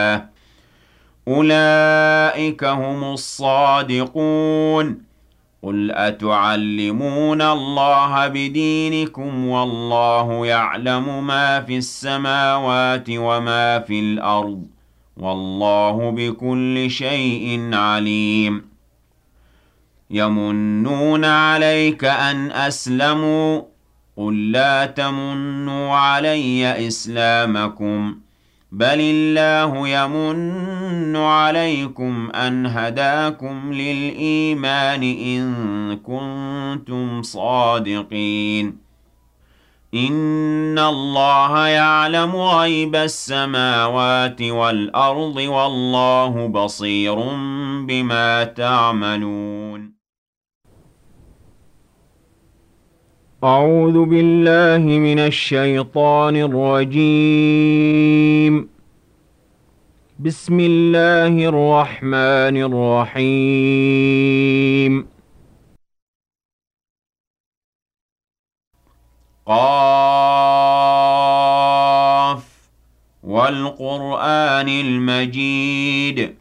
أولئك هم الصادقون. قل أتعلمون الله بدينكم والله يعلم ما في السماوات وما في الأرض والله بكل شيء عليم. يمنون عليك أن أسلموا قل لا تمنوا علي إسلامكم بل الله يمن عليكم أن هداكم للإيمان إن كنتم صادقين. إن الله يعلم غيب السماوات والأرض والله بصير بما تعملون. أعوذ بالله من الشيطان الرجيم. بسم الله الرحمن الرحيم. قاف والقرآن المجيد